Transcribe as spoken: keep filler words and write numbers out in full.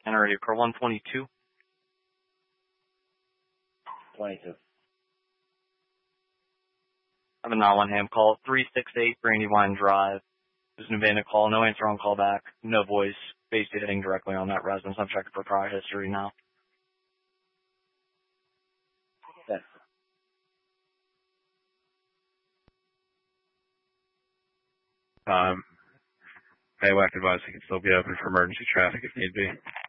And area car one twenty-two. twenty-two. I have a nine one ham call, three six eight Brandywine Drive. There's an abandoned call, no answer on call back, no voice, basically hitting directly on that residence. I'm checking for prior history now. Yes. Um, Maywhack advised he can still be open for emergency traffic if need be.